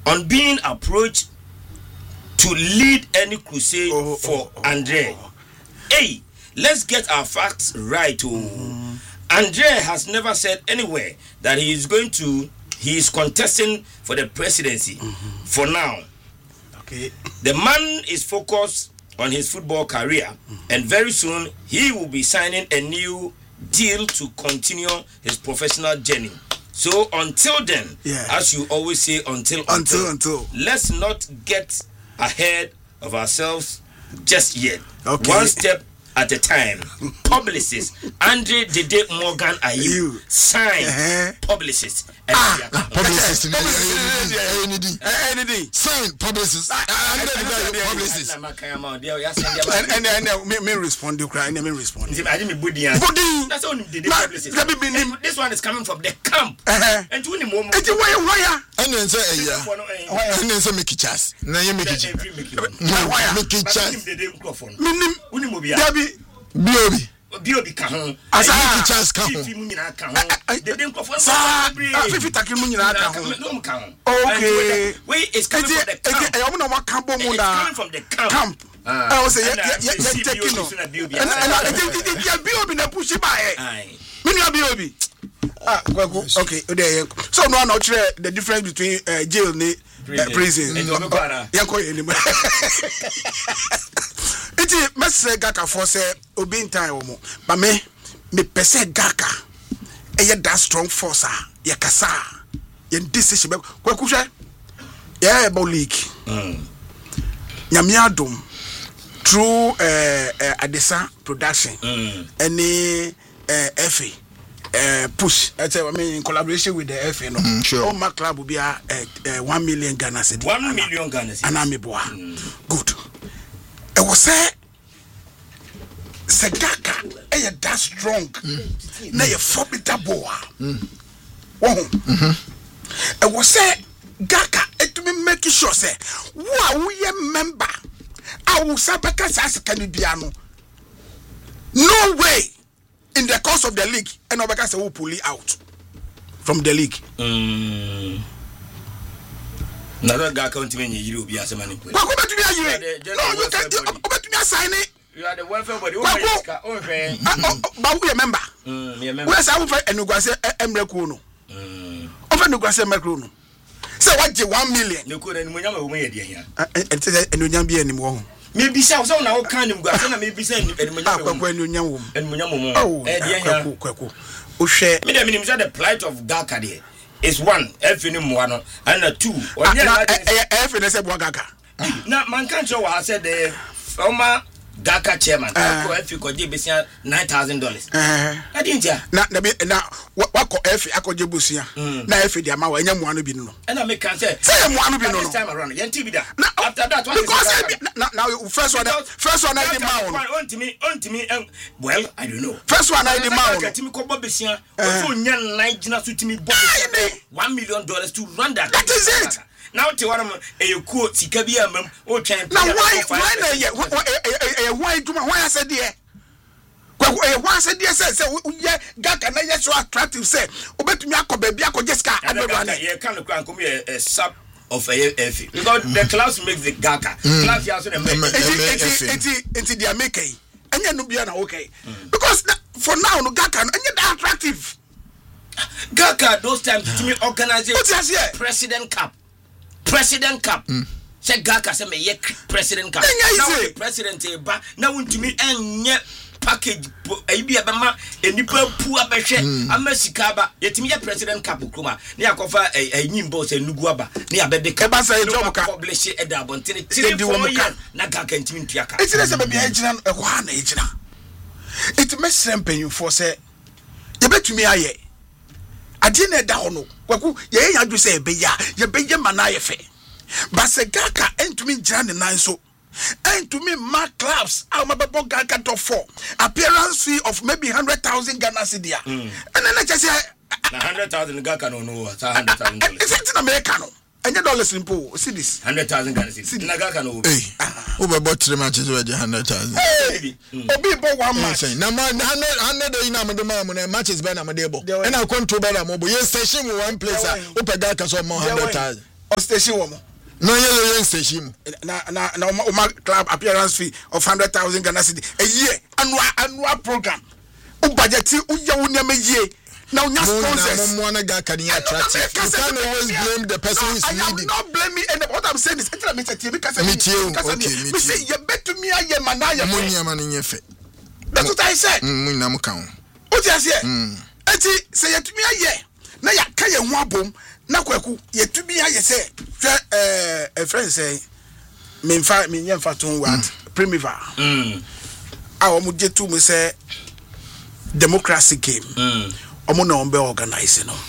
on being approached to lead any crusade for Andre. Hey, let's get our facts right. Andre has never said anywhere that he is contesting for the presidency for now. Okay. The man is focused on his football career, and very soon he will be signing a new deal to continue his professional journey. So until then, as you always say, until let's not get ahead of ourselves just yet. Okay. One step at a time. Publicist Andre Dede Morgan Ayew sign publicist. Publicist. Sign publicist. Publicist. And me respond. You cry. Me respond. That's only the publicist. This one is coming from the camp. And to him, why? And then say, and then say, make it chance. Now you make it. Make it chance. Biobi kahon asa chance kahon fifi mu nyina kahon de dem kofo fifi takiri mu nyina kahon okay wait is coming from the camp e omo na waka bo mu na coming from the camp I say you taking no and biobi na push ba e me no biobi okay there so no na the difference between jail ni prison yanko anymore. Iti mesre Gaka for say obi ntan wo mo ba me pese Gaka eye that strong force ya kasa ya decision kwaku hwe ya ebo league nyame adom through Adesa production any FA push I mean in collaboration with the FA no all my club will be 1 million Ghana cedi 1 million Ghana cedi anami boa good I was say Gaka that strong na you formidable I was say Gaka it me make sure say wa we member I will sabaka sas can be no way in the course of the league and Obaka say will pull it out from the league na that Gaka won't mean you be as a man. No, you can sign it. You are the welfare body. But we remember. Where's our friend and Ugase Emrekuno? Over Nugase Emrekuno. So what 1 million? You couldn't win a and you be anymore. Maybe so now kind of gas and maybe send and Munyamu. Oh, share. The plight of Gaka there. Is one, F-in one, and two. F-in now, man can't show I said the former Gaka chairman. If you could give $9,000. I didn't ya. Now, what call F. Akojibusia? Now, if the amount and one be no. And I make answer. Say, one be no time around. After that, because now, first one, I demand. On to me, well, I don't know. First one, I demand. Timiko also young night, to me, $1 million to run that. That is it. Now to one a quote Sikabia mem or champ. Now why I said dear? Why said dear says Gaka na yes so attractive say obetumi akobabi akojeska everyone here can come a sub of a F because the class makes the Gaka class here so the they are making anya no bia na okay because for now no Gaka anya that attractive Gaka those times to me organize President Cup. Say Gaka say me President Cup. Now the president ba na wuntumi enye package e bia be ma enipa pu abehwe amasika ba yetimi ye President Cup kroma na yakofa enyimbo say nugu aba na abede ka ba say job ka publish e da bontene tiri wo ka na Gaka ntimi ntuaka. It is say be agina e kwa na agina. It mesrem penyufo say ye betumi aye ade na da ho no kwaku ye ya dwu say ye be mana ye fe but se Gaka entumi gira ne nan so entumi ma clubs amabebo Gaka top 4 appearance fee of maybe 100,000 Ghana cedi and then I just say 100,000 Gaka no $100,000 is it in America no anya dollars simple see this 100,000 Ghana cedi na Gaka no over bought 3 matches with 100,000 obi bo one match na man 100 ina mo de ma matches be na mo de bo and I come to be na mo bo yes session one place open Gaka so 100,000 or station woman. No, yeah, station. Na club appearance fee of 100,000 Ghana cedi a year annual program. Budget ye. Now, sponsors. You can't always blame the person who is leading. I am not blaming. And what I'm saying is, say you bet to me. I am manaya. That's what I said. What you say? Say to me, yeah. Now you can't one boom. Now, yet to me, I say, a friend say, me fatun what primiva. I want to to me say democracy game. Omo na ombe organize no.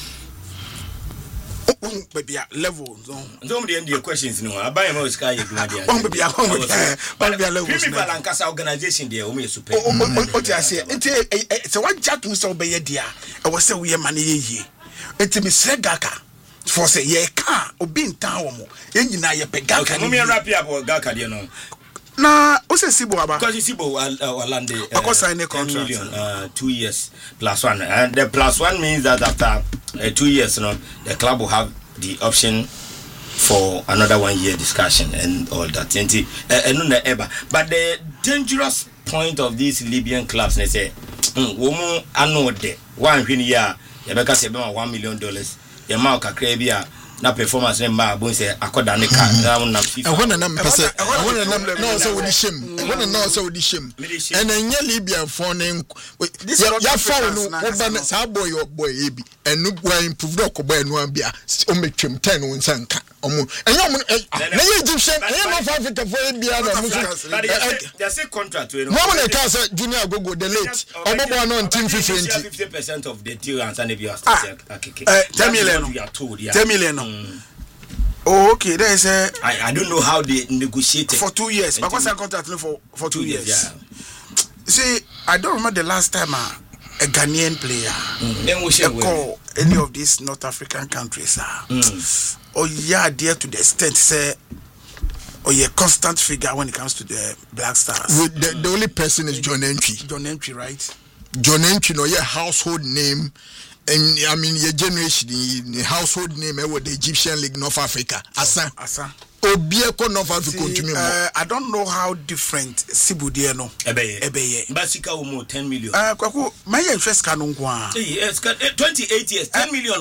Baby level no. Don't be any questions no. Abai ma osika ye duma dia. Baby level. Primiva Lankasa organization there o me super. O ti ase. Enti se wan chat to so be ye dia. E wo se we man ye. Enti me segaka. For say ye ka obi ntan wo mo. Ye nyina ye pega ka. Okay, me wrap up Gaka there no. Na o se Sibo aba. Because Sibo Orlando sign a contract 2 years plus one. And the plus one means that after 2 years, the club will have the option for another 1 year discussion and all that. But the dangerous point of these Libyan clubs, they say, woman, I know that 1 year, you better say $1 million. The amount of Caribbean. Na performance ma bon say akoda ne ka na won na FIFA. I want to pese I want to know so with shame. I want to know so with shame. And enya Libyan for ne ya fa no oba na sa boy your boy ebi enu go improve do ko boy enu bia o metwem 10 won sanka omo enya na ye Egyptian enya North Africa for ebia na mo they say contract we no. Mo na ka say Junior Gogo the late obobo no team 50% of the deal and san ebia start akeke. 10 million. 10 million. Oh, okay. There is a. I don't know how they negotiated for 2 years. Because I contract for 2 years. Yeah. See, I don't remember the last time a Ghanaian player then we shall call any of these North African countries. Or yeah, dear to the extent say, or a constant figure when it comes to the Black Stars. The only person is John Entry. John Entry, right? John Entry, no, your household name. And I mean, your generation, the household name, the Egyptian League, North Africa. Asa. Obieko North Africa. I don't know how different Sibu there no. Ebeye. Basika umo 10 million. Kwaku, my interest canon kwa. Yes, 28 years, 10 million.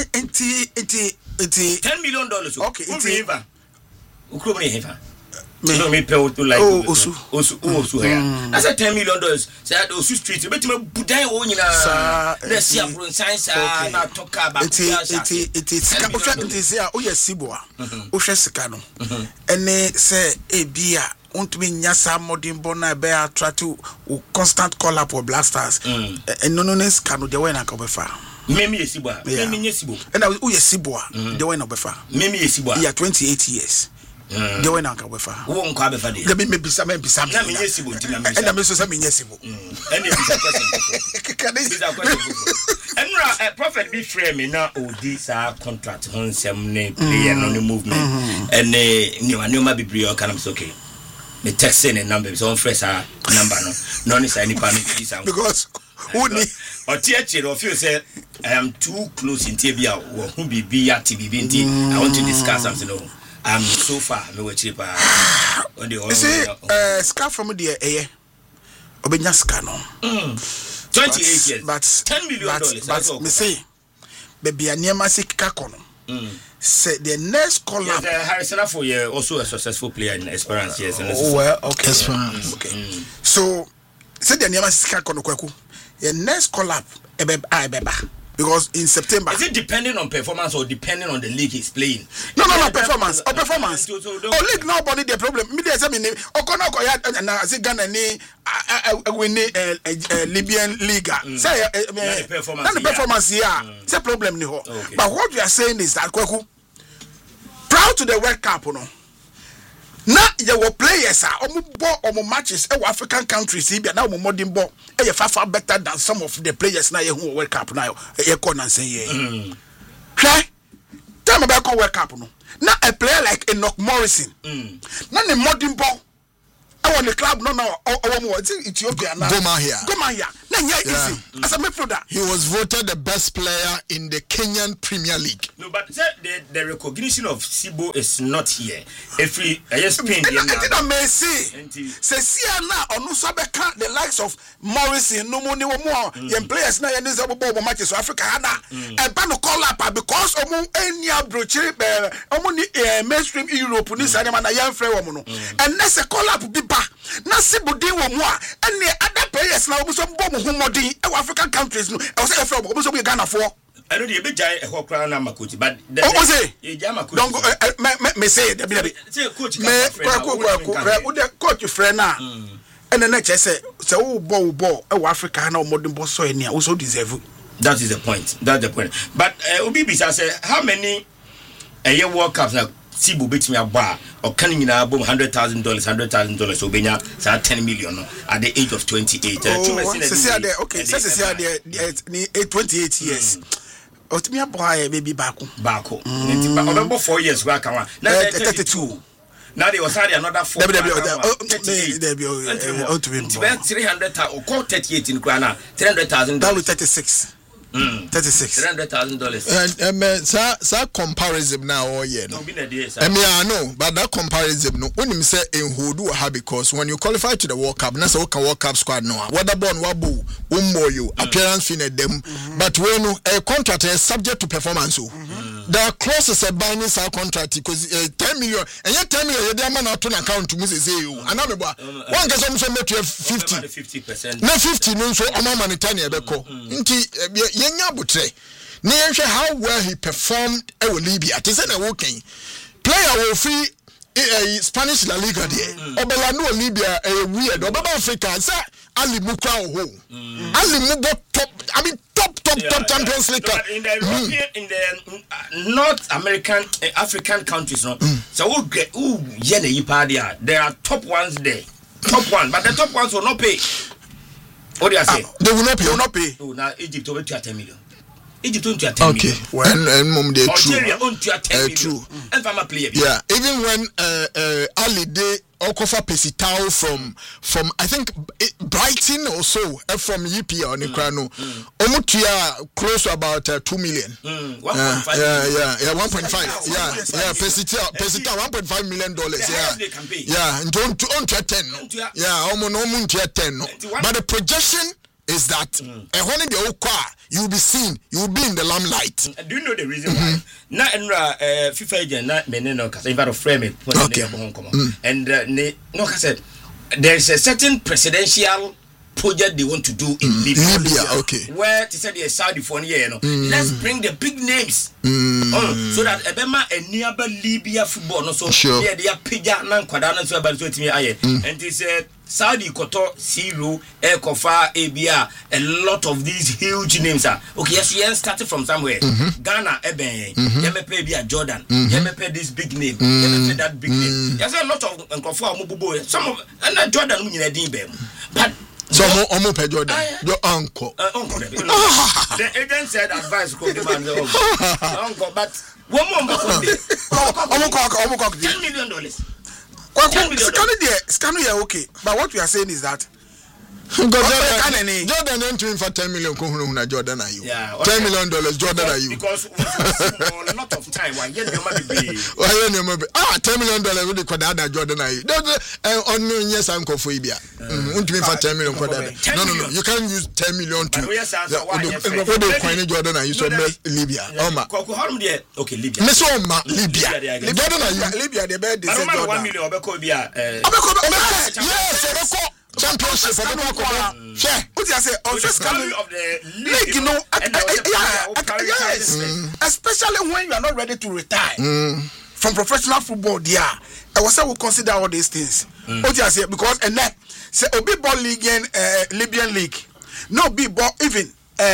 It's $10 million. Okay, it's Ukromni Heva. No, me pay to like Osu here. I said $10 million. Say at Osu Street. Bet me budai o nyina. Let's see from science na talk about it is here. Oh yes, Siboa. O hwe sika no. Ene say ebia untumi nya sa modern bona be attract to constant call up for Black Stars. And no sika no de we na ka befa. Memi Yesiboa. Memi Yesibo. And o Yesiboa de we na befa. Memi Yesiboa. Yeah, 28 years. The way now, Kabefa. Won't come before the. Let me be some. And I'm so some Yesibo. And Prophet be framing now. Oh, these are contract on some name, player on the movement. And no, be brio can okay. The text in a number, so on fresh number, no, is any panic. Because who need or teacher of you said, I am too close in Tibia or who be at TB. I want to discuss something. I'm so far no cheaper. See, scarf from the air. Obenya scano. 28 years, but $10 million. But me say, baby, a near Masik Kakono. Say the next call up. Harrison for you also a successful player in Esperance. Yes, well, okay. Esperance. Okay. So, say the near Masik Kakono Kwaku. The next call up, Ebeba. Because in September, is it depending on performance or depending on the league he's playing? No, performance. Performance. League nobody the problem. Me dey say me Okono koya na say Ghana ni win Libyan league. Say the performance here. Say problem ni ho. But what we are saying is that Kwaku proud to the World Cup no. Na your players are omo matches African countries now modern ball far better than some of the players now who World Cup now say tell me about World Cup no. Now a player like Enoch Morrison now the modern ball I want the club no Ethiopia now Goma here easy. As a midfielder, he was voted the best player in the Kenyan Premier League. No, but the recognition of Sibo is not here. If we Spain, I may say Siana or Nusabeka, the likes of Morrison, no money more, young players now in this matches of Africa, and Pano call up because of any brochure, mainstream Europe, this animal, a young friend, and that's a call up Biba, Nasibu de Wamwa, and the other players now, some bomb who African countries, I was from Ghana for. I know the big giant Hokrana Makuti, but don't go, me say, coach your friend now. And the next I say, so ball, Africa, no modern boss, so any also deserve. That is the point. That's the point. But Obibisa say, how many a year World Cups now? Sibu beat me a bar or canning in our boom $100,000, Obenya, 10 million at the age of 28. Okay, so 28 years. Otimia boy, maybe Baku. About 4 years, back now 32. Now they was adding another 4. 300,000 or call 38 in Ghana, $300,000. 36. $300,000. And that comparison now, I know, but that comparison, no, when you say in who do have because when you qualify to the World Cup, that's a World Cup squad. No, what about Wabu, you appearance in them, but when a contract is subject to performance, there are clauses that bind this contract because 10 million and yet 10 million, you're man out on account to Mrs. You. And I'm about one gets almost make you 50%. No 50, no, so I'm a manitania beko. How well he performed in Libya. It is a working player will free Spanish La Liga there. Obelano Libya weird. Obama Africa say Ali Mukra Ali Mugo top. I mean top Champions League. In the European, in the North American, African countries, no. So there are top ones there. Top one, but the top ones will not pay. What do you say? They will not pay. They will not pay. Oh, now Egypt over 10 million. Egypt on 10 million. Okay. And mom they Algeria on 10 million. True. And Fama player. Yeah. Even when Ali they Okofa Pesitao from I think Brighton or so from UP or Nikrano. Omutia close to about 2 million. 1.5. Yeah, 1.5. Yeah, Pesitao $1.5 million. Yeah, and don't 10. Yeah, almost 10. But the projection is that you will be seen, you will be in the limelight. Do you know the reason why? Na FIFA agent na meneno kasa in fact frame it and no kasa there is a certain presidential project they want to do in Libya. Okay. Where they said Saudi for a year, let's bring the big names. So that Ebema and nearby Libya football no so yeah they are pija nan kwadana so about so timi aye and they said Saudi Koto Siru Ekofa Abia a lot of these huge names are okay yes started from somewhere Ghana Eben Yemepe Bia Jordan Yemepe this big name Yemepe that big name there's a lot of Nkofa Mububo some of and Jordan nyina din bem but so Omo Jordan your uncle the agent said advice could demand uncle but one more $10 million. Scan here, okay. But what we are saying is that Jordan entering for 10 million. Jordan are you? Yeah, $10 million. Jordan are you? Because a lot of time, why $10 million really could add Jordan are you? On yes, uncle for Ibia. For 10 million. No, you can't use 10 million to what do you Jordan are you? So Libya. Okay, Libya. Libya. Jordan are you? Libya, the bed is $1 million. Yes, championship of what you say on this kind of the league, you know, yes, especially when you are not ready to retire from professional football. Yeah, I was say we consider all these things. What you say because and then say Obi ball league and Libyan league, no be ball even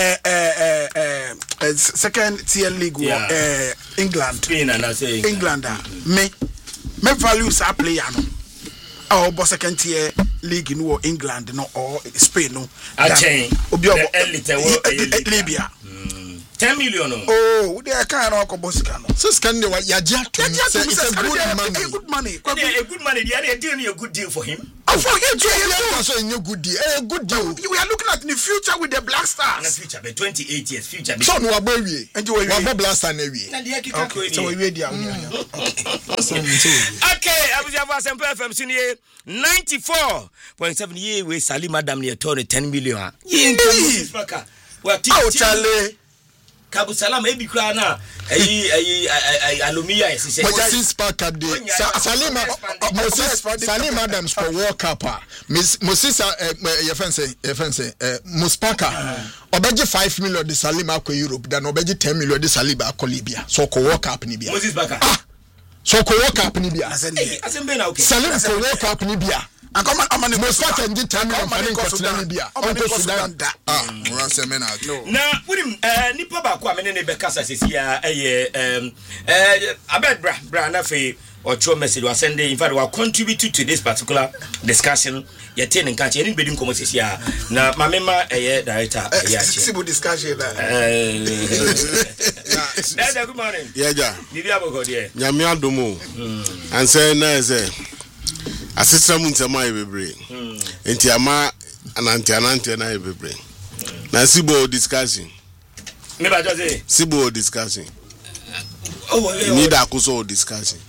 second tier league England. England me values are player no. Our second tier league in England no or Spain no. Libya. 10 million. Oh, they are kind of Kobosika. So scan the it's a good money. A good money. They are doing a good deal for him. For him to so a good deal. Good deal. We are looking at the future with the Black Stars. The future, but 28 years future. So no baby. And you will blast an area. So we ready. Okay, I was have some FM senior 94.7 year with Salim Madam near 10 million. Yes, oh, Charlie. Kabu Salam ebi kra na alumia ese Moses Parker de Salim Adams for World Cup Moses your friend say Muspaka obeje 5 million de Salim akọ Europe dan obeje 10 million de Salim akọ Libya so ko World Cup ni bia Moses Parker so ko World Cup ni bia asembe na okay Salim ko World Cup ni bia and come on Muspaka ngi 10 million fani ko ni bia onko Sudan we say men out na wurim nipa ba ko amene ne bekasa sesia abed bra na fe or throw message was sending in fact will contribute to this particular discussion you ten and catch any bedin komo sesia na mamema director sibo discussion that's a good morning yeah bibi aboko there nyame adomo and say na say asisra mu ntama ebebre enti ama anante na ebebre na sibo discussing me ba just say sibo discussing need akuso discussing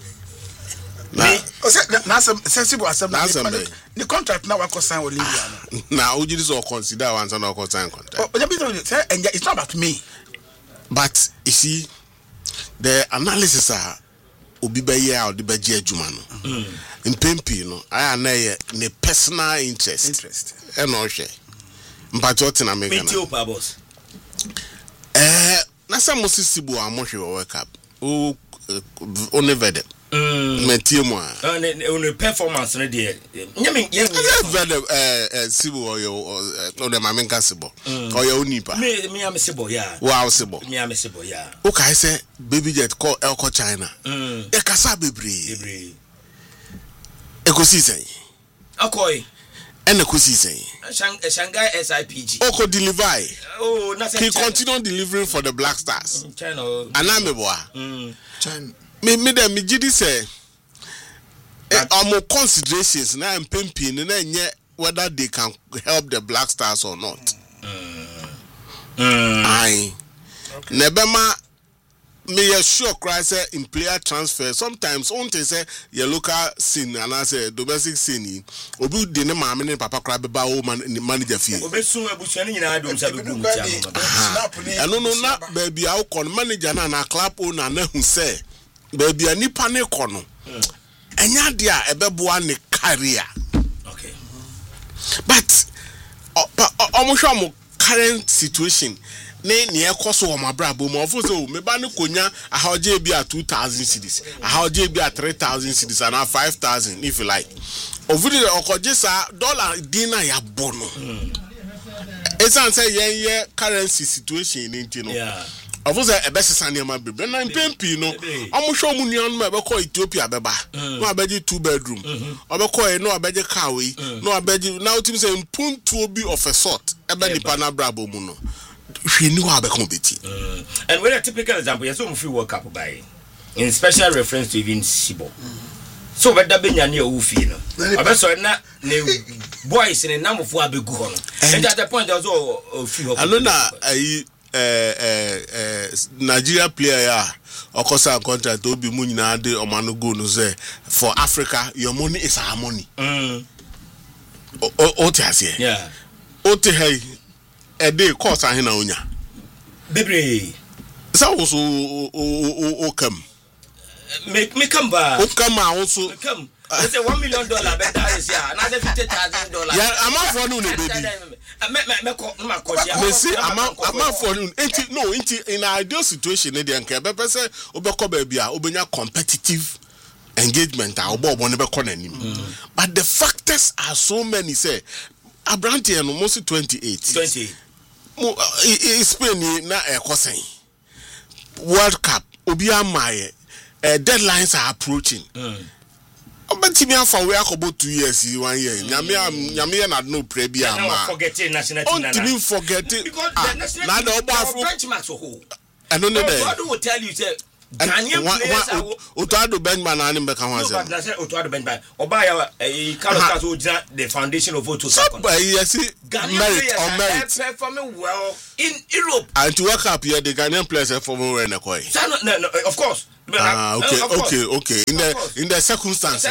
na sensible assembly the contract now we sign with Libya now you just consider one son of sign contract it's not about me but you see the analysis are obi be here or the be adwuma no mpempi no I na ne personal interest e no hwe mpacho tina me kana metio pa boss na some sisibu amohwe World Cup o onevede metio mo on performance no de nyame vede sibu o de mamenka sibo o ya onipa me am sibo ya wow sibo me am sibo ya o kai say baby jet call elko China e kasa bebre ekosi sen akoy ene kosi sen Shanghai SIPG oko deliver he continue delivering for the Black Stars China anameboa China me dem gidi say considerations na mpempi na nye whether they can help the Black Stars or not I nebema me sure cry say in player transfer sometimes on say your local scene and I say domestic scene obi de ne maame ne papa cry be ba o manager fee obesun abusuan nyina adom sa be gum tia no na baby a wo manager na club owner na hu say baby a nipa ne ko no enya de a ebeboa ne career okay but almost current situation ne ekoso o mabrabo mo ofo so me ba ne konya ahoje bi a 2000 cedis ahoje bi a 3000 cedis and 5000 if you like ovudi okoje sa dollar dina ya bono esan say yen currency situation ni ntino yeah ofo say ebesesa ne ma bebe na mpempi no omohwo mu nuan ma be ko Ethiopia beba no abeje 2 bedroom obeko no abeje car we no abeje na utim say mpuntu obi of a sort ebe nipa na brabo mu no and when a typical example, you saw free World Cup by in special reference to even Sibo. So, but that Benya near Ufino. I bet so not boys in a number of Abigu. And at the point, there was all few. I don't know, Nigeria player, of course, our contract will be Munade or Manugo no say for Africa, your money is our money. Otias, yeah. Ote a day cost I na unya bebre so o come make me come back o come also come it's $1 million better is here another $50,000 yeah I'm not for no baby me see I'm not for no in ideal situation e dey nka be say obekọ ba bia obenya competitive engagement a obo ne be kọ nanim but the factors are so many say Abrante no most 28 Spain na ekosen World Cup obi amaye deadlines are approaching obetimi afa we akobo 2 years 1 year nyame na no pre bia ma forgetting national team na forgetting because the national na the obo benchmarks so I don't know that God will tell you say Ghanaian players are Otuado Benjamin and Mbeka no, but I said Otuado Benjamin. Obaya, Carlos Castro, the foundation of Otu. Yes, merit or merit. Performing well in Europe. And to work up here, the Ghanaian players are performing well in a coin. No, of course. Okay. In the circumstances,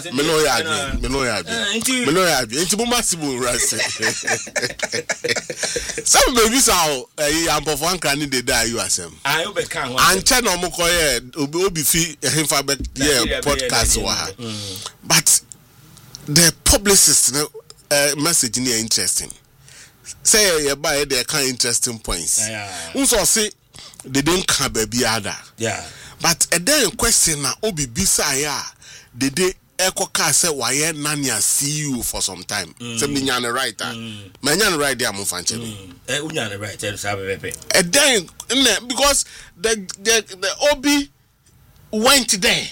some babies are of one kind they die you as them. I can and channel Mokoye Obi Fi podcast. But the publicist message in interesting. Say you buy their kind interesting points. Also say they don't come baby other. Yeah. But a day question na Obi Bisa ya the day Eko ka say why Nanya see you for some time. Say me nyane right me nyane right there mo fanche me. Unyane right sabe pepe. A day because the Obi went there.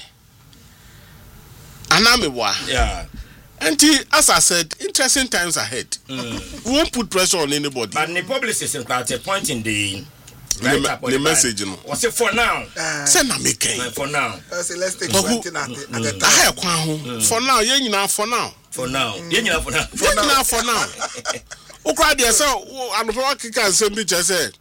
Anamewa. Yeah. And as I said, interesting times ahead. We won't put pressure on anybody. But the publicist is at a point in the the message, you know. What's it for now? Send a make for now. Let's take something at the time. For now, you know, for now. For now, you know, for now. For now. Who cried yourself? I'm working can send me just say.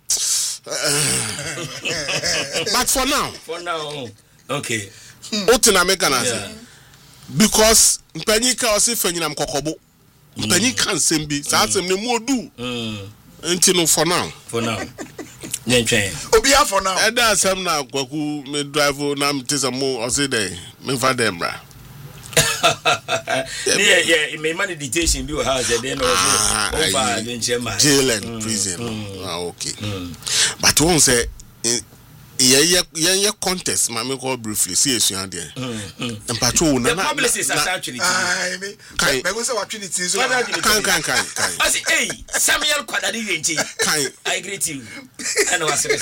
But for now. For now. Okay. Otina make an answer. Because Penika was if I'm Kokobo. Penika send me. So I'm more do. Until for now. For now. Obia for now. And that's him now. Kwaku me drive now. Me take some more. I say there. Me for them, bra. Yeah. Me money detention be house. Then over jail and prison. Okay. But one say. Yeah, contest. Mami call briefly. See you there. And patrol. The publicist is actually. I say what Trinity is. Can. I say, hey, Samuel Kwadadi. I greet you. I know what's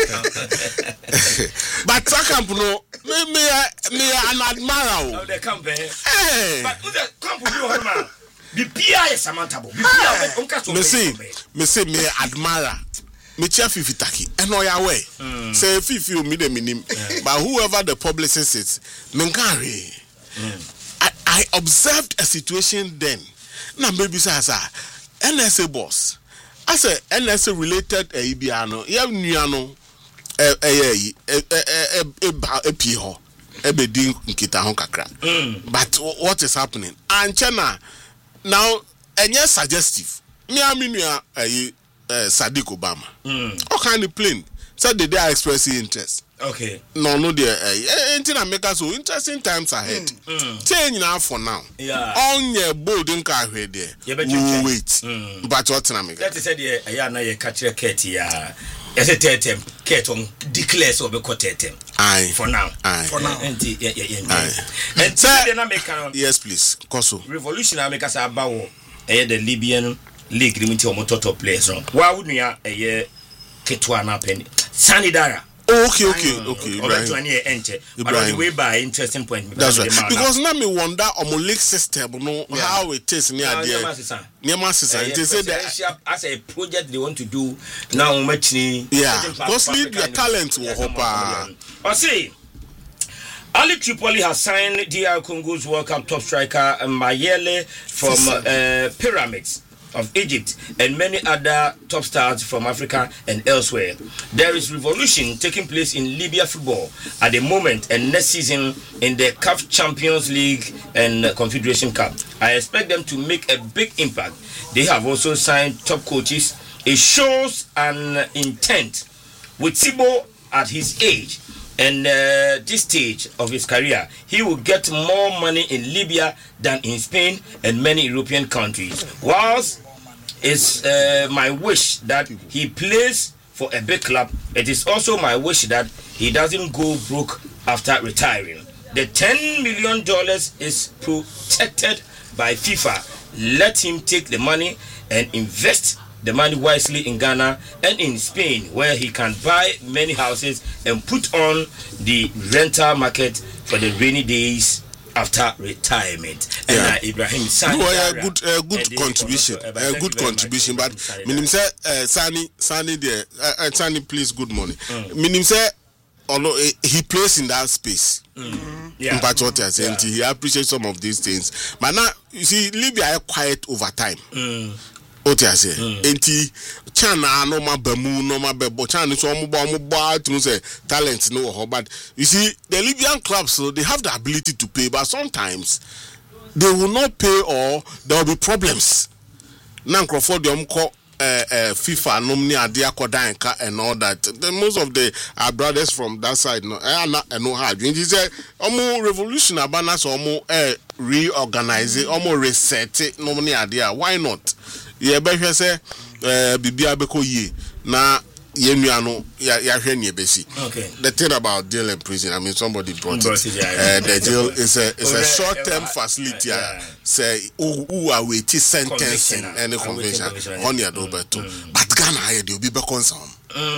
But Takamp no, me an admirer. Oh, the company. But who the company you man? The PI is Samantha. Me say me admirer. Me chia Fifi Taki and no ya way. Say Fifi me the minim. But whoever the publicist is, Menkari. I observed a situation then. Now maybe say NSA boss. I say NSA related Ibiano. You have Niano piho. Ebedi nkita hon kakra. But what is happening? And China now enye suggestive. Me aminua Sadiq Obama. What kind of plane? Said they are expressing interest. Okay. No, there. Anything I make us so interesting times ahead. Change now for now. Yeah. On your board in car there. Wait. But what's na make? That is said yeah, na ye catch a cat ya. Yes, a tetem. Cat on declare so be tetem. Aye. For now. Aye. For now. And yes, please. Koso. Revolution make us about the Libyan league limit or motor players. Why wouldn't you a Ketwana penny? Sanidara. Okay. But way by interesting point. That's right. Because now me wonder on my league system, how it is near there. Near Master, they say that as a project they want to do now. Much because lead your talent will hope. I see. Ali Tripoli has signed DR Congo's World Cup top striker Mayele from Pyramids of Egypt and many other top stars from Africa and elsewhere. There is revolution taking place in Libya football at the moment and next season in the CAF Champions League and Confederation Cup. I expect them to make a big impact. They have also signed top coaches. It shows an intent with Sibo at his age and this stage of his career. He will get more money in Libya than in Spain and many European countries. Whilst it's my wish that he plays for a big club, it is also my wish that he doesn't go broke after retiring. The $10 million is protected by FIFA. Let him take the money and invest the money wisely in Ghana and in Spain, where he can buy many houses and put on the rental market for the rainy days after retirement. And Ibrahim Sani, good contribution. Good contribution. But minim say Sani there. Sani, please. Good morning. Minim say although he plays in that space. But what I say, he appreciates some of these things. But now you see, Libya are quiet over time. What I say, enti China no ma bemu no ma bebo China so mo to say talent no, but you see the Libyan clubs, so they have the ability to pay, but sometimes they will not pay or there will be problems. Now Crawford FIFA nomni adia kodanka and all that. Most of the brothers from that side no hard. He said omo revolution abana so omo reorganize omo reset nomni adia. Why not? Ye be hwe say bibia beko ye na yenuano ya hwe ne besi. Okay. The thing about jail and prison, I mean somebody brought it. The jail is a short-term facility. Say who are waiting sentencing any conviction on your door too. But Ghana here they will be back on some.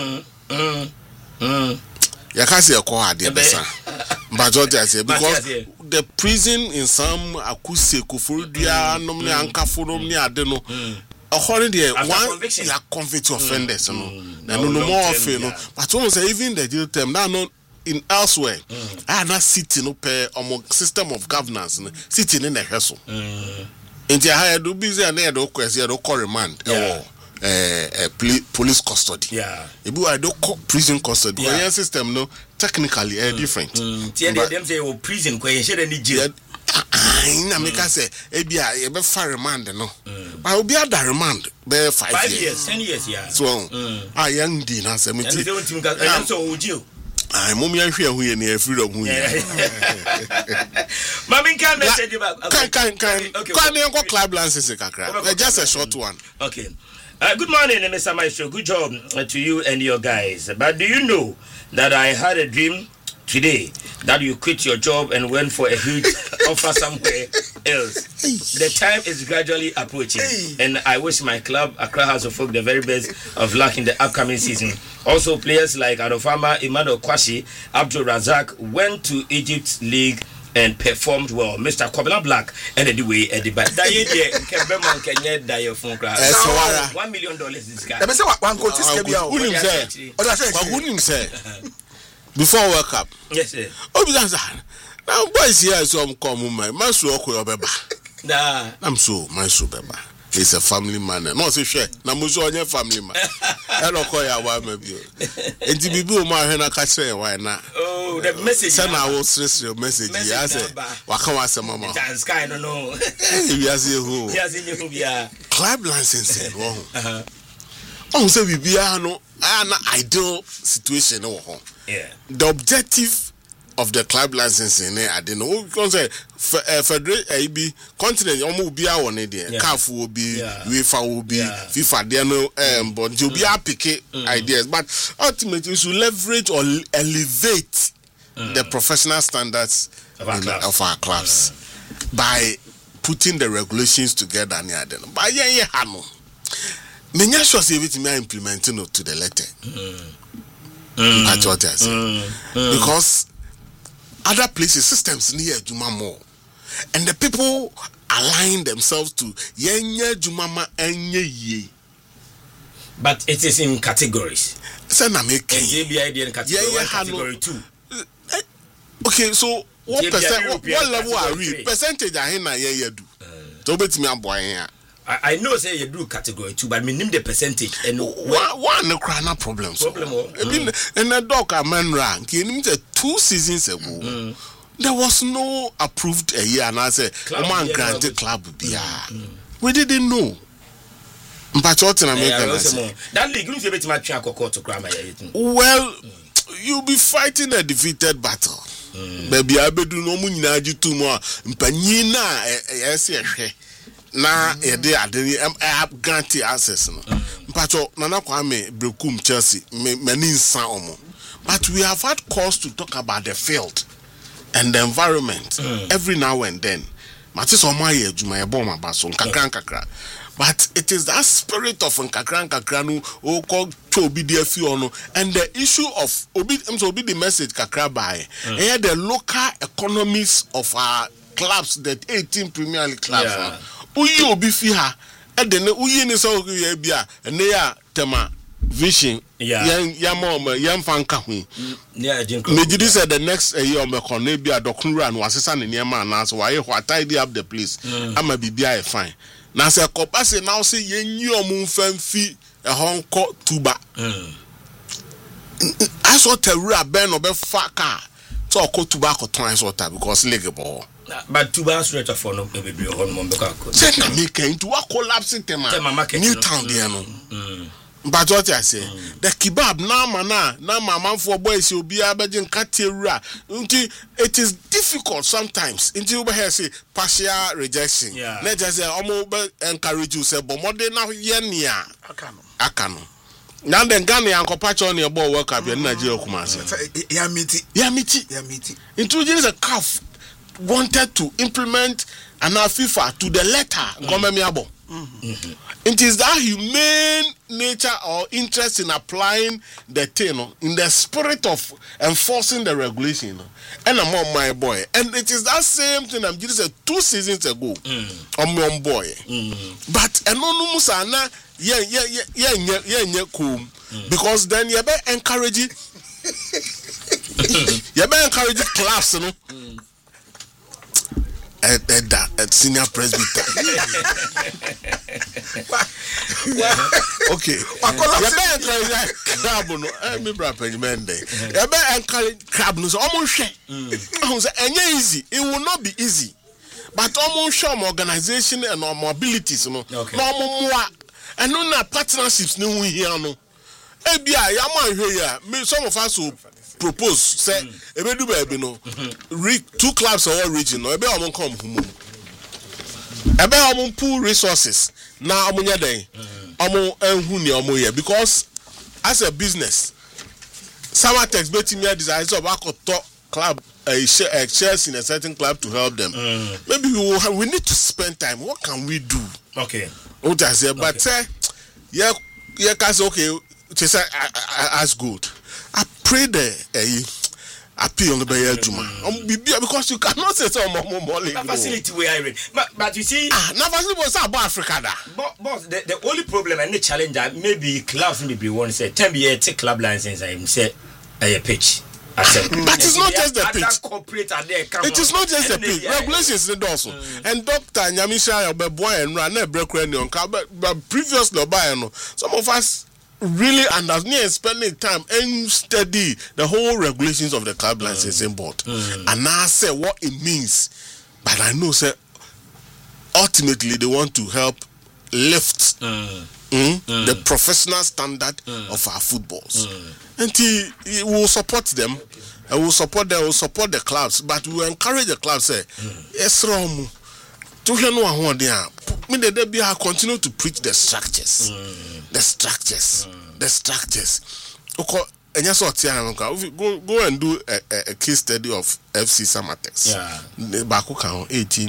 You can't say a core idea but what I say because the prison in some akuse kufudia nomne ankafo nomne adeno holiday one they are convicted offenders no more often but one say even the jail term now not in elsewhere I not sitting up on system of governance sitting in the hustle in the higher do busy and there do question do call remand police custody if you do prison custody the system no technically different them say prison question any jail na make say ebia ye be far remand no but obi ada remand be 5 years 10 years so young di na 70 and so ojo mum yan hwe hu ye na freedom hu ye mami can message back can you club lances kakra just a short one. Okay. Good morning, Mr. Maestro. Good job to you and your guys. But do you know that I had a dream today that you quit your job and went for a huge offer somewhere else? The time is gradually approaching, and I wish my club, Accra House of Folk, the very best of luck in the upcoming season. Also, players like Adofama, Emmanuel Kwashi, Abdul Razak went to Egypt League and performed well. Mr. Kobina Black and anyway at the back. $1 million this guy. One say before World Cup. Yes, sir. Now boys here some come my masu okuyobeba. Nah. I'm so my beba. He's a family man. No say share. Na muso onye family man. Hello koya wa maybe. Enti bibi o ma hwe na ka kire why na. Oh, the message. Say na wo stress your message. Ya say waka wa say mama. Dance guy no no. We are say who. We are say who bia. Club license wo. On say bibi no na ideal situation wo ho. Yeah. The objective of the club licensing I don't know because federal be continent omo bi a won there CAF will be UEFA will be FIFA there no but you be pick ideas but ultimately we should leverage or elevate the professional standards of our clubs by putting the regulations together near them but hano menya sure say everything we implementing to the letter because other places systems near Juma more and the people align themselves to yenye Jumama enye ye but it is in categories so na make in category 2 okay so what level are we percentage ahina ye do so betimi aboa here I know say you do category 2 but me name the percentage and one no crana problem and the dog a man rank him 2 seasons ago there was no approved a year and I say man granted club we didn't know but what in America that league you be to well you'll be fighting a defeated battle baby abedu no mu nyina agitu mu mpanyi na ehwe na yede adeni have granted access no mpacho nana kwame brekum Chelsea many nsan omo but we have had cause to talk about the field and the environment every now and then matis omo aye adwuma ye bom abaso nkakra but it is that spirit of nkakra no o ko obi dey fi ono and the issue of obi the message kakra by the local economies of our clubs, that 18 Premier League clubs uyi obi fi ha e de ne uyi ni so ye bia ne ya tema vision yam fanka hu Mejidi said the next year me kon be a dokunra no asesa ne niam na so why tidy up the place ama bibia e fine na se kopase now say yenyi omu mfamfi ehonko tuba aso tawura ben no be fa car so ko tuba ko ton aso ta because legible but tuba straight for no be be on mo be ka say na make into a collapse tema new town there no but what I say the kebab na mama for boys you be abegin katewura until it is difficult sometimes until you hear say partial rejection let us say omo be encourage you say but more dey na ye nia akano now then Ghana yanko patch on your ball work up in Nigeria Kumasi Yamiti introduce a calf wanted to implement an FIFA to the letter Gomemiabo. It is that humane nature or interest in applying the thing in the spirit of enforcing the regulation. And I'm on my boy. And it is that same thing I'm just 2 seasons ago. I'm on boy. But anonymous ana cool. Because then you better encourage it. You better encourage class, you know. At senior presbyter. Okay. Crab no. Me bra penimende. You better encourage crab no. So almost share. Easy. It will not be easy. But almost show organization and abilities, you know. No more. And no partnerships no we here no. Ebia yaman here. Me some of us will propose say ebedu baby no 2 clubs or region no ebe omon come humu ebe omon pool resources na omunya den omon enhu ne omon here because as a business Samatex betimi desire so back to club shares in a certain club to help them maybe we need to spend time. What can we do? Okay, what I say but say yeah can say okay to say as good. I pray the appeal on the Bayer Juma. Because you cannot say so more facility we are in. But you see, now facility was about Africa. But the only problem and the challenge that maybe clubs maybe one say 10 year take club license and say a pitch. But it's not just the pitch. It is not just the pitch. Regulations is also. And Dr. Nyamisha Boy and Rana Brequenion, but previously, some of us really understand spending time and study the whole regulations of the club licensing board and now say what it means. But I know say ultimately they want to help lift the professional standard of our footballs. And we will support them. I will support them. We will support the clubs, but we will encourage the clubs. Say yes, Romu. To hear no one there. I continue to preach the structures. The structures. Okay, and yes, go and do a case study of FC Samatex. Yeah. Baku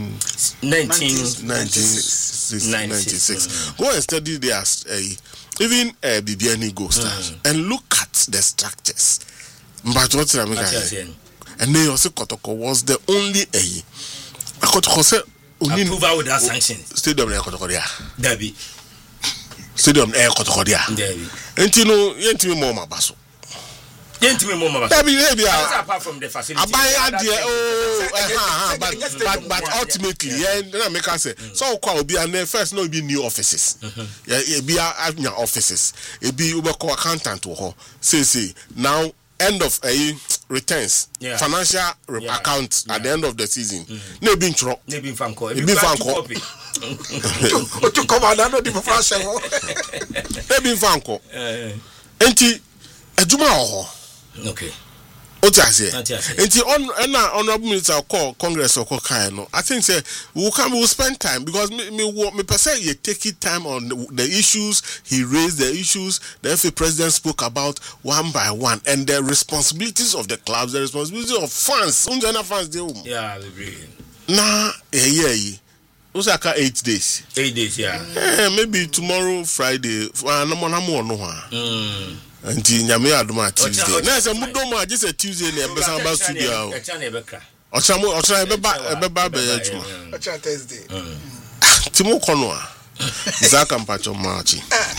1996. Go and study their even BBN Go Stars and look at the structures. But what's and then also Kotoko was the only Kotoko said approval without sanction. Stadium Air Kotokodia. Debbie. Stadium Air Kotokodia. Debbie. And you know, Yentimi Moma Basso. Yentimi Moma Debbie, apart from the facility. But ultimately, yeah, make us say, so will be and first no be new offices. Yeah, it be our offices. It be Uber accountant to her. Say, now end of returns, financial accounts at the end of the season. No being true. No being fanco. Being fanco. What you come out? I don't even fashion. No being fanco. Enti Ejuma. Okay. What I say? Enti honorable minister call Congress or Kokano. I think say we will spend time because me per se you take it time on the issues he raised, the issues the FA president spoke about one by one, and the responsibilities of the clubs, the responsibilities of fans. Yeah, I agree. Nah, What's like 8 days? 8 days, yeah. Maybe tomorrow, Friday. Until Nyame Adoma Tuesday. Na se mudoma just a Tuesday na be san ba studio. Ocha be Thursday. Timo kono a. Zaka Mpacho Machi.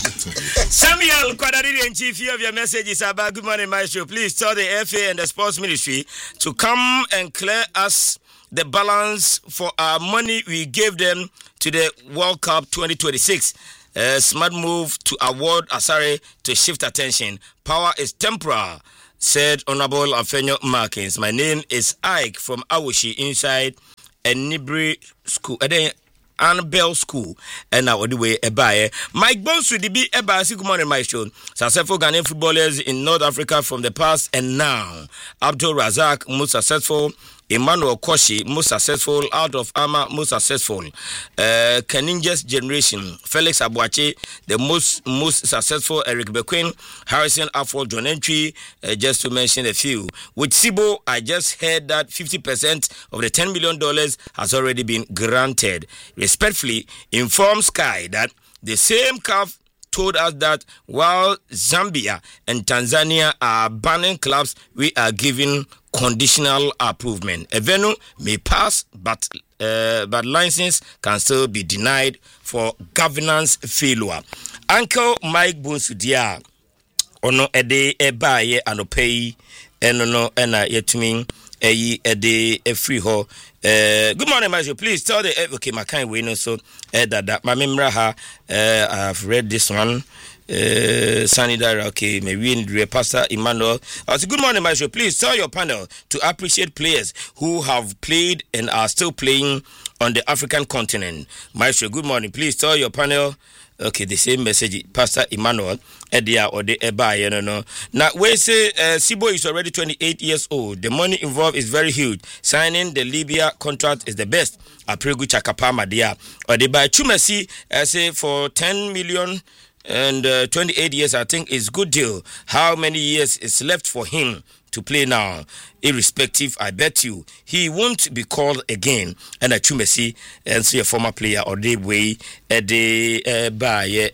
Samuel Kwadari and Chief, of your messages about good morning, Maestro. Please tell the FA and the sports ministry to come and clear us the balance for our money we gave them to the World Cup 2026. Smart move to award Asare to shift attention. Power is temporal, said Honorable Afenyo Markins. My name is Ike from Awoshi inside Enibri School. Annabelle School, and now the way Ebaye. Mike Bones with the B Ebaye. Good morning, my show. Successful Ghanaian footballers in North Africa from the past and now. Abdul Razak, most successful. Emmanuel Koshi, most successful. Out of Ama, most successful. Keninja's generation. Felix Abuache, the most successful. Eric Bequin, Harrison Afford, John Entry, just to mention a few. With Sibo, I just heard that 50% of the $10 million has already been granted. Respectfully, inform Sky that the same CAF told us that while Zambia and Tanzania are banning clubs, we are giving conditional approval. A venue may pass, but license can still be denied for governance failure. Uncle Mike Bonsudia, ono ede ebaye anopeyi, enono ena yetumi eyi ede free ho. Good morning, Maestro. Please tell the okay, my kind way no so that my memory I've read this one. Sunny Dara, okay, maybe Pastor Emmanuel. I say, good morning, Maestro. Please tell your panel to appreciate players who have played and are still playing on the African continent. Maestro, good morning. Please tell your panel. Okay, the same message, Pastor Emmanuel, Edia or the Eba, no. Now, we say Sibo is already 28 years old. The money involved is very huge. Signing the Libya contract is the best. Apregu Chakapama, dia. Or the by Chumasi, I say for 10 million and 28 years, I think is good deal. How many years is left for him to play now? Irrespective, I bet you he won't be called again. And a Chumesi and see a former player or the way at the by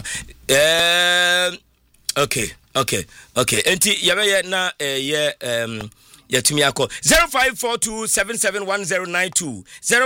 okay. Enti yabe na yatumi akọ 0542771092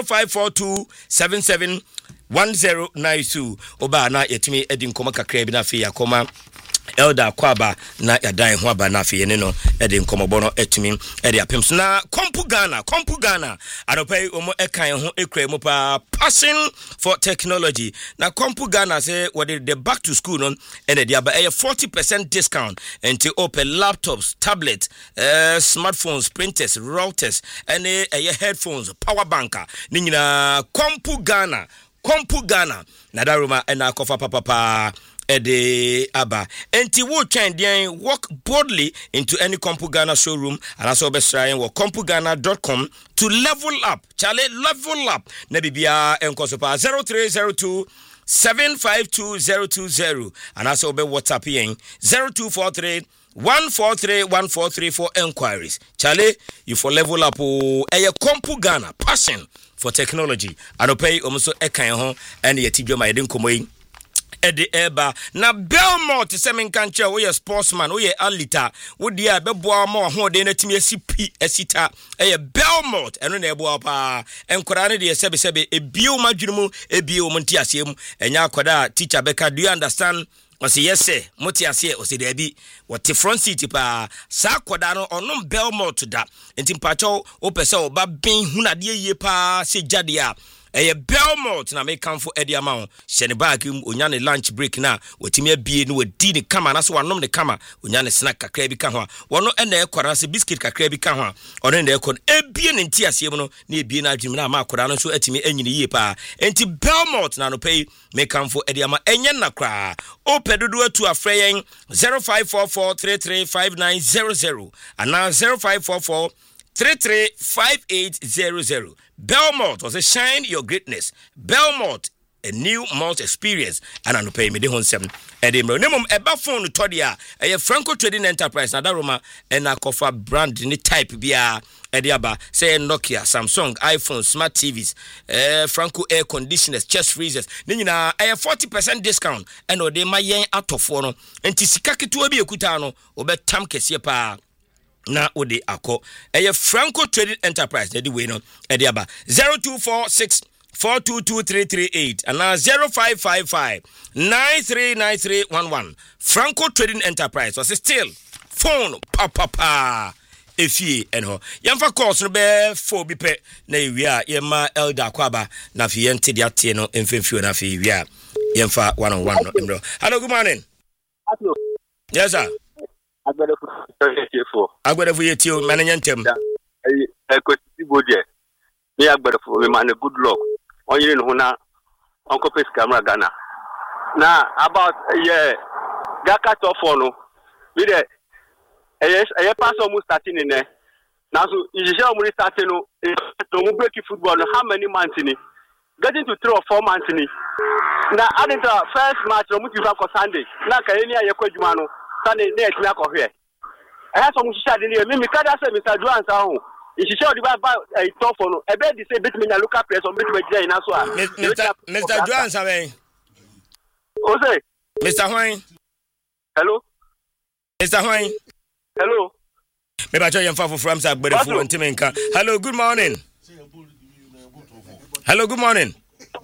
0542771092 oba na yatumi edi nkoma kakra bi na fe yakoma Elder Kwaba na yadan ho aba na afeye ne no ede nkomobono etumi ede apem so na Kompu Ghana adopai omo ekan ho ekra mu pa passion for technology na Kompu Ghana say what the back to school no ene dia ba 40% discount into open laptops, tablets, smartphones, printers, routers and headphones, power banker ni nyina Kompu Ghana na daruma ena kofa papa Ede Aba. Enti wo try and walk boldly into any Kompu Ghana showroom and also be trying or kompugana.com to level up. Chale level up. Na bibia enkosopa 0302 752020 and also be WhatsApp yen 0243 143 for enquiries. Chale, you for level up Kompu Ghana passion for technology. Anopay omuso ekan ho and yetibio ma yedin komoyi Ede Eba na Belmont semen kanche wo ye sportsman wo ye alita wo dia beboa ma ho de na timi asipi asita Belmont eno na eboa pa enkora ne de sebe ebio madwunumu ebio monti asem enya akoda teacher beka do you understand Ose yes sir moti ase ose de bi what front seat pa sa akoda no onom Belmont da enti mpacho wo pese wo ba ben hunade ye pa se jade a Belmont na me come for Eddie Amount. Sheni bag onyane lunch break na wetimi abie no wadi ne kama na so wanom ne kama onyane snack kakra bi ka ho. Wono ena ekwara se biscuit kakra bi ka ho. Ono na ekon ebie ne nti asiem no na ebie na adwim na ma akwara no so atimi anyine yie pa. Enti Belmont na no pay me come for Eddie Amount enye na kra. O pedodo atu afreyen 0544335900 ana 0544 335800. Belmont was a shine your greatness. Belmont, a new malt experience. And I pay me the hon 7 Edinburgh. Nemum eba phone todia a Franco Trading Enterprise. Nadaroma and I cover brand in the type bia Ediaba say Nokia, Samsung, iPhone, smart TVs, Franco air conditioners, chest freezers. Nina a 40% discount. And o de my yen out of one. And Tisikaki to be a kutano obe tam kesiepa. Na ode ako Franco Trading Enterprise dedi we no ede aba 0246 422338 and now 0555-939311. Franco Trading Enterprise was still phone papa. Efie enho yamfa course no be for bi pe na ewia yema elder kwaba na fi yente dia tie no emfemfio na fi ewia yamfa 101 no emro. Hello, good morning. Hello. Yes sir. Agbedefu yetio mananya ntem. Ekoti bodie. Me agbedefu me man good luck. Onye no na onko pes camera Ghana. Na about Gaka top for no. We there yes, I pass almost starting in there. Now, so you almost starting no break football. How many months in it? Getting to 3 or 4 months in it. Now, I did the first match on Sunday. Now, Kayania Yakojumano, Sunday, next week or here. I have some shot in here. Mimi Kada said, Mr. Duan Saho. If you show the a top for a bed, they say, bit me a look up place on bit with Jay in Aswa. Mr. Duan Saho. Jose. Mr. Hwine. Hello. Mr. Hwine. Hello. Maybe I tell you from Agbedefu and Timenka. Hello, good morning. Hello, good morning.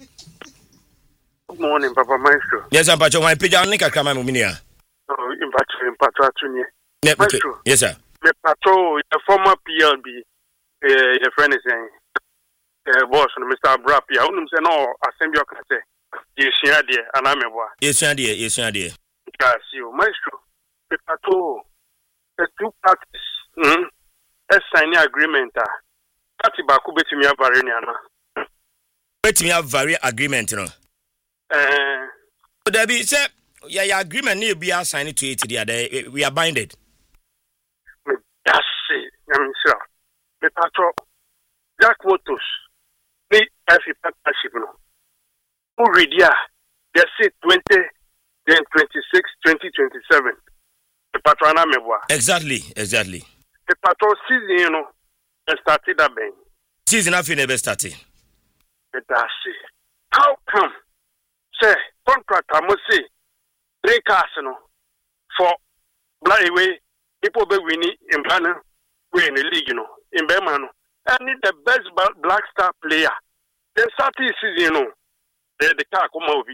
Good morning, Papa Maestro. Yes, I'm Pacho. My pija nika kama muminia. Oh, in Pacho Atunie. Maestro. Yes, sir. Me Pacho, the former PLB, your friend is saying, boss, Mr. Abrapi. I wouldn't say no. Assembly can say, yes, dear, and I'm a boy. Yes, dear. Yes, dear. Yes, you, Maestro. Me Pacho. The 2 parties, sign agreement. Party baku betimi avare ni ana. Betimi avare agreement no. There be say your agreement need be assigned to it there. We are binded. That's it. Sir. Me patro Jack Motors. Me FI partnership no. Who read ya? They say 20, then 26, 2027. The patrona meboa. Exactly. The patron season, you know, started that bang. Season after never started. That's it. How come? Say, contract, I must say, 3 cars, you know, for black away, people be winning in Ghana, we in the league, you know, in Bermano. I need the best black star player. Then started season, you know, the car come over.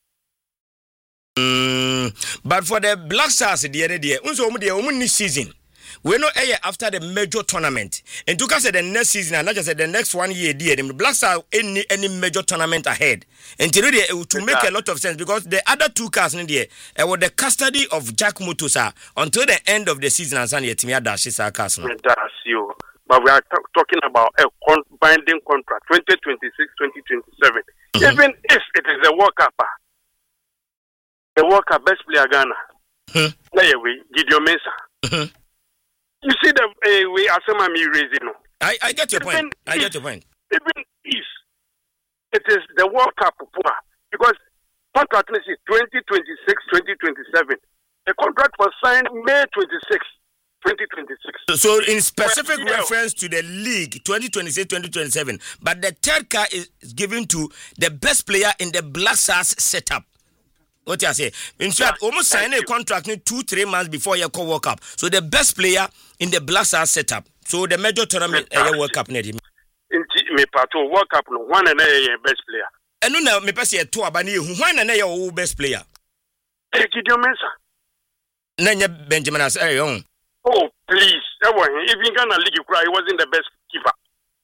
But for the Black Stars, the other day, only season. We know after the major tournament. And to us the next season, and not just the next 1 year, the Black Stars any major tournament ahead. And to make a lot of sense because the other 2 cars in there were the custody of Jack Mutusa until the end of the season. And Sunday, Timia Dashes are cast. That's you. But we are talking about a binding contract 2026-2027. Even if it is a World Cup. The World Cup best player Ghana. Gideon Mensah. You see the way Asema me raising. I get your point. Even if it is the World Cup because contract is 2026-2027. The contract was signed May 26, 2026. So in specific reference to the league 2026-2027, but the third car is given to the best player in the Black Stars setup. What you say? In fact, almost signed a contract 2-3 months before your World Cup. So the best player in the Black Stars setup. So the major tournament World Cup need him. Me pato World Cup no one and best player. And no me pass here 2 abani who one and your best player. Gideon Mensah. Nanya Benjamin as own. Oh please, even Ghana League cry, he wasn't the best keeper.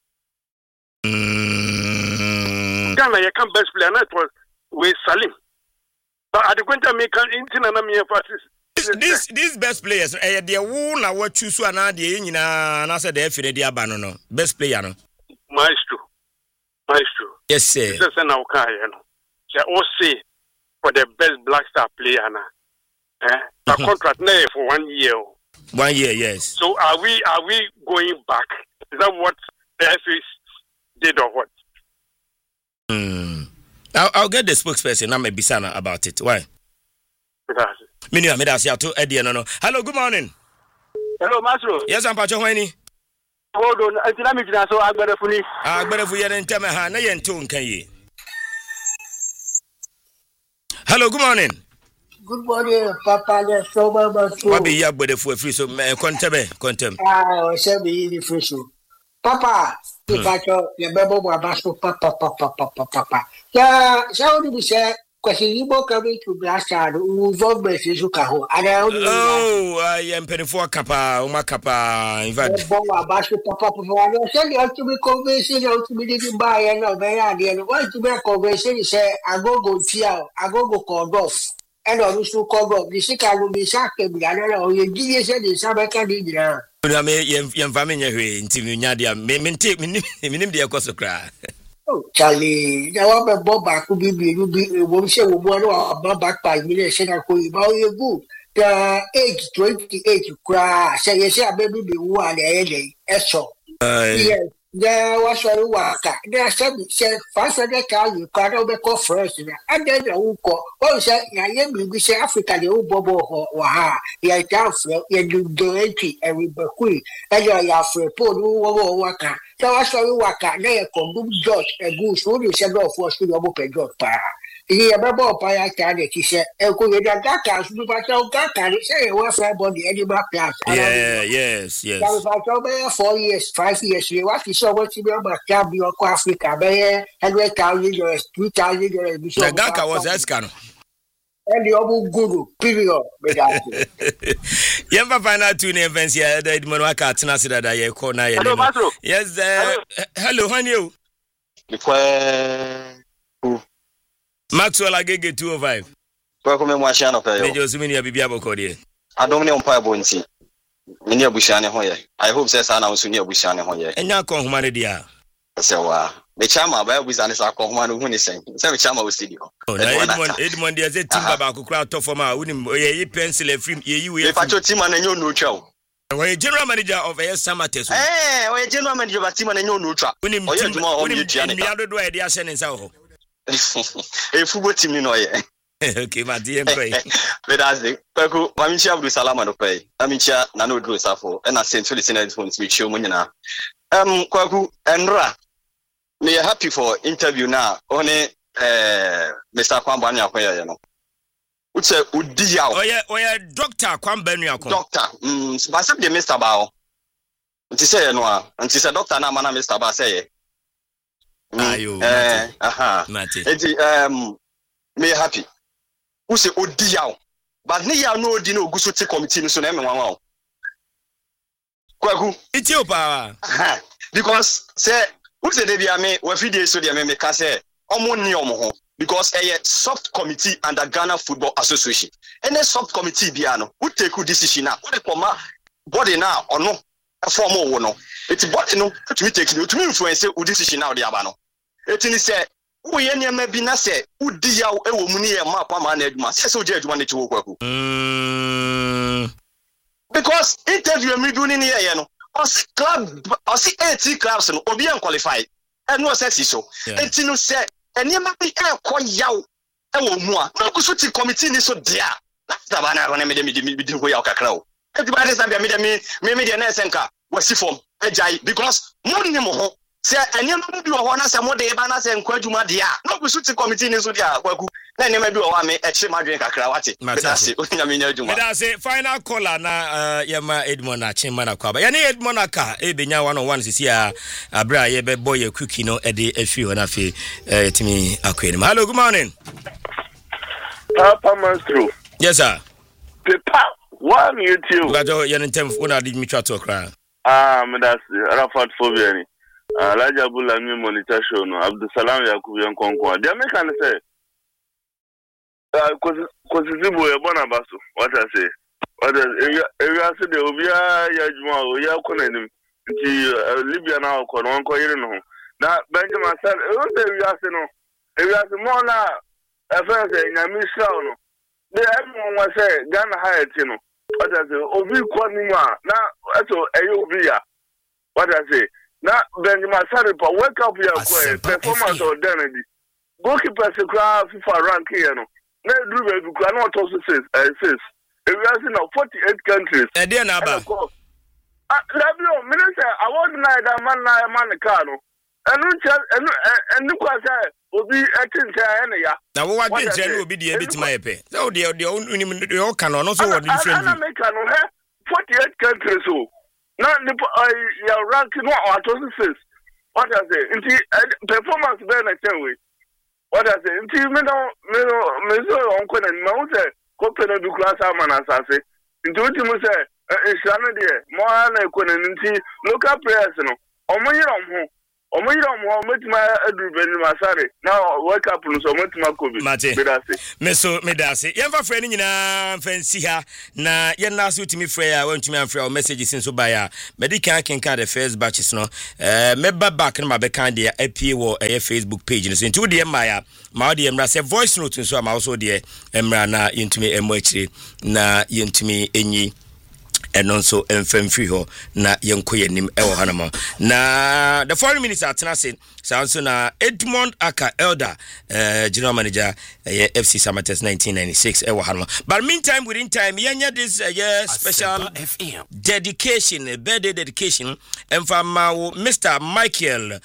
Ghana you can best player, and that was with Salim. But at the point I make these best players, they won our choose one idea in an answer the FND Abano. Best player, no? Maestro. Yes, sir. This is an Okayano. They all say for the best Black Star player. The contract now for 1 year. 1 year, yes. So are we going back? Is that what the FA did or what? I'll get the spokesperson. I'm a Bisana about it. Why? Hello, good morning. Hello, Maestro. Yes, I'm Pacho Wani. Hold on, I so I'm better for me. I'm better for you and tell me how I tone can you. Hello, good morning. Good morning, Papa. There's so much. What be your better for free? So, contem. I shall be the free. Papa, Pacho, your bebo babasto papa. Yeah, so did you say, because you both coming to Blasta, who vote message you can. I am penny for Kappa, Uma Kappa, in fact. Babasto papa, I said you have to be convincing you to be didn't buy and no, and want to be convincing, say, I go see, I go call off. And I used to call off. The sick I will be sacked, and I don't know, you give yourself the Sabbath dinner. I may young family into Nadia, may take me the Acosta cry. Oh, Charlie, now I'm a bob back to be won't say one or back by me, said I could about your book. The age 28 to cry, say, yes, I baby be one day, so. Yes. There was a waka. There said, faster the car you can't over first. And then the Uko, oh, said, we say Africa, the Ubobo or ha, you can't feel, you do it every Bakui, and you are for poor waka. There was a waka, there come George, a goose, who you said, oh, for school of open George Pa. He about Paya Cadet, he said, Elko, the Gakas, do but no Gaka, say, what's that body, any back class. Yes. If I told 4 years, 5 years, you what you saw what you know about Cabio, Africa, Bay, $100,000, $2,000. The Gaka was Escano. And the old guru, period. Yemba find out 2 events here, the Monaka, Tenacida, that you call now. Yes, hello, honey. Maxwell Agege 205. Welcome, my channel. Major Siminia Bibiabo Cody. I don't know Pie Bonsi. Many of Bushane Hoye. I hope says I was near Bushane Hoye. And now call Humanity. So, the Chama, where was an Isaac when he sang. So, Chama was studio. Edmond, there's a Timbaco crowd top for my wooden pencil and film. If I told Tim and you no trouble. When general manager of a summer test. When general manager of Tim and you no trouble. When him, the other way, they are sending Sao. A football team, you know. Okay, my dear, pray. But as the Perco, Mamicha Abdul Salama to pay. Amicha Nano Drew Safo, and I sent to the Senate phones with you, Munina. Kwaku and Ra. We are happy for interview now. Only Mr. Kwambanya, where you know. What's a Udia? Oh, yeah, Doctor Kwambanya. Doctor, but some the Mr. Bao. And she said, no, and she said, Doctor Namana, Mr. Ba say. Me happy. Who say Odiao? But Nia no dino Gusuti committee so name one. Kwaku, it's your power. Because say who say they be me we feed so they me can say omo because a soft committee under Ghana Football Association. And a soft committee biano who take a decision now. What the body now or no a formal one. It's body no to me take to me influence who decision now the abano. It is said we any may be na say udi yaw e wo mu ne map ama na aduma say so je aduma ne chiwo kwaku because interview me do ni ye no os club os 80 clubs no obi en qualify and no say so enti no say eni ma bi e ko yaw e wo mu a no so ti committee ni so dia na tabana ro na me de ko yaw kakra o enti ba de say me de na senka wasi form ejai because mo ni mo ho say anyama bi wo na say mo de ba na say nkwadwuma de a no go suti committee ni so de a kwaku na anyama bi wo wa me eche madwen kakra wate betase onyame nya adwuma betase final caller na yema Edmond Achimba na kwaba ya ne Edmond aka e benya 101 sisi a abra ye be boy e cookie no e de afi ho na fe etimi akwani. Hello, good morning. Papa Mastro. Yes sir. Papa, one YouTube. Gajo ye ntem una di mi twa to kra. Me that's Rafat Fobiani. Raja Bula mi monitor show no Abdul Salam Yakubu Yankonko. They make an say Kosizibo e bona baso. What I say? What area say the obia yajuma o ya konanim nti Libya na ko no nko yire no. Na Benjamin said e o say area say no. Area say mo na e fa say nyami show no. They everyone was say Ghana high no. What I say obi ko ni ma na eto eyo obi ya. What I say na Benjamin Saripa wake up your performance or Denedy. Goalkeeper secret FIFA rank here no. Na do we cannot also says we are in 48 countries. E dey na ba. Labio minister award na da man car no. Enu kwa say obi etinta ene ya. Na wo wa dwente na obi dey bitima yepe. So dey o kan no so wo different. Na make no 48 countries so. Now, your ranking what also says, what I say nti performance be na chen we what I say nti me so onko na ma wo say ko pe na du class man asase nti uti mu say ehia de mo na ko na nti local prayers no omo metima adurubeni masare na wake up no so metima covid medase yemfa frɛ ni nyina fansi ha na yenna so utimi frɛ ya wantumi amfrɛ o messages nso ba ya medical kenka the first batches no meba back na mabeka de apie wo Facebook page no so nti wo de ma ya ma wo de mra se voice note nso ama wo so de mra na yentumi emo akire na yentumi enyi and also free ho na yenko yenim ewo hanama na the foreign minister atenase sanso na Edmond Aka Elder general manager FC Samatex 1996 ewo hanama but meantime within time yenya this special dedication birthday dedication emfama Mr. Michael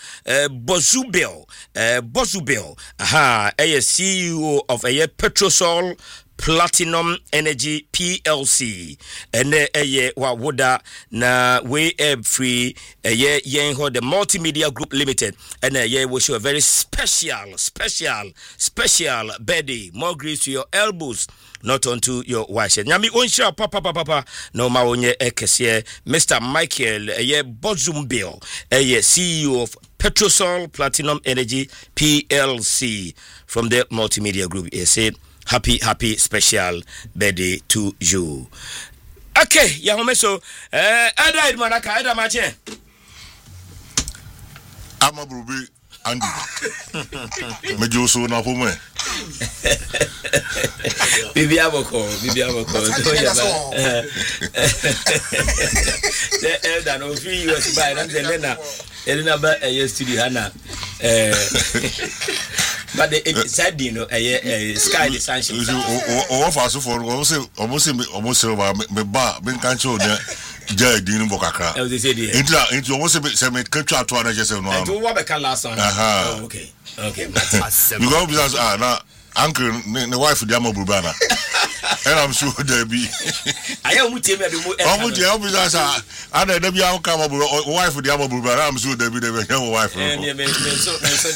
Bozubel CEO of Petrosol Platinum Energy PLC and wawoda na we free yen the multimedia group limited and we show a very special birthday. More grace to your elbows, not onto your wife. Nyami onsha papa no ma onye ekese Mr. Michael Bozumbel CEO of Petrosol Platinum Energy PLC from the multimedia group. He said happy special birthday to you. Okay, ya homeso Eda Edmanaka Eda Mache Amaburubi Andy Mejoso na home Bibi aboko Eda no free you by na Elena ba studio hana but the said sky the sunshine o faso for almost me ba ben kancho de ja din bo kakra into almost say me catch ato na just no and what be can last on okay you go business na uncle the wife the amaburu na and I'm sure there be I am mutie me do mu business and there be am come wife the amaburu na I'm sure there be your wife so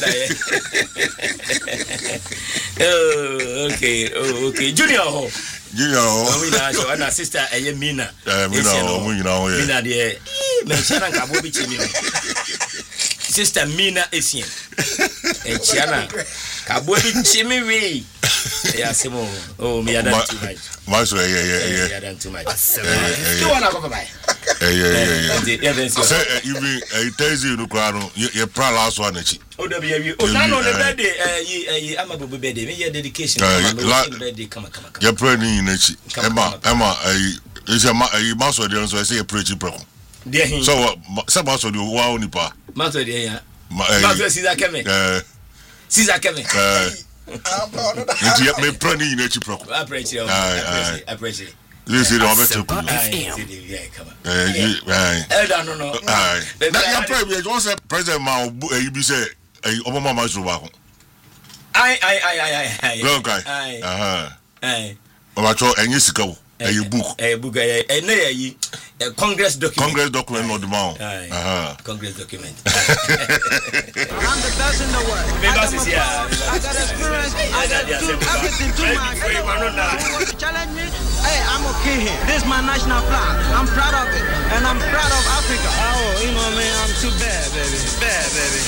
okay junior we na so na sister Mina Mina de me chana ka bo bi chimi sister Mina Esien and Chiana ka bo bi chimi we ya semo me ya done too much Maso ya done too much you wanna go bye say even Thursday no kra no ye pra last one echi no the birthday ama bobo birthday me your dedication birthday come ye pray ni echi ema ise maso de so say ye pray chi pro so say maso de wa onipa maso de ya maso Caesar Keme Inti me pray ni echi pro I pray this is the better cool. No. That your pray we just say president ma you be say Obama ma so ba ko. Ai. Go guy. Oba cho enye sika wo. Book. Na yi Congress document no demand. Congress document. I'm the best in the world. I got experience. I got everything too much. Challenge me. Hey, I'm okay here. This is my national flag. I'm proud of it. And I'm proud of Africa. Oh, you know, man, I'm too bad, baby. Bad, baby.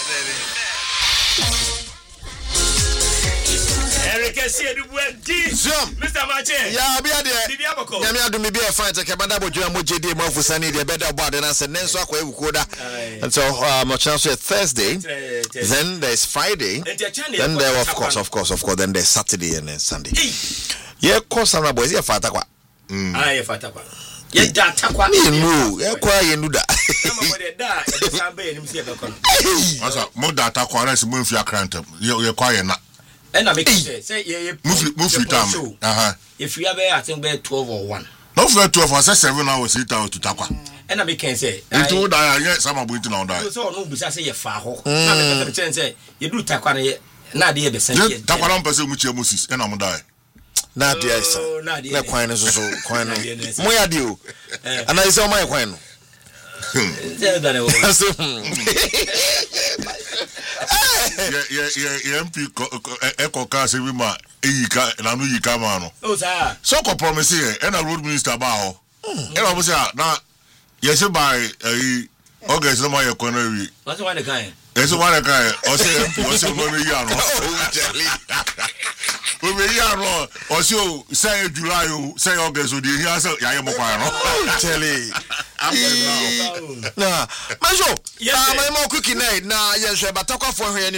Eric Esie Mr. Mache. Yeah, be there. Yeah, me adu me be a fight take banda bojo amojede mo fusani de beda board na se nenso akwa ebukoda. And so much chance Thursday. Then there's Friday. Then there of course. Then there's Saturday and then Sunday. Yeah, course na boys ya fata kwa. Ya fata kwa. Ya data kwa. No, ya kwa ye nuda. Kama bode da, ya sambe ye nimsi ya bekono. Asa mo data kwa na se mo mfi akranta. Ye kwa ye na. And I make say ye move time. If you have I think be 12 or 1. No for 12 or 7 hours 8 hours to takwa. And I make say into that yes some about now that. So no bisa say ye fa ho. Na me say you do takwa na de be send ye. Takwa na person mu chia Moses and am die. Na dia isa. Na kwan no so kwan no. Mo ya dio. Ana isa o mai kwan no. MP Eko Kasi Wima Ika Nanu Yikamano. Oh, sir. So, promise and a road minister Bao. And I was now, yes, by August, no my economy. What's the one the guy? There's one guy, or say, what's your money? We may yarn or so say July, say August, or the answer Yamopano. Telly. Now, Majo, yeah, my more cooking night. Now, yes, but talk for her.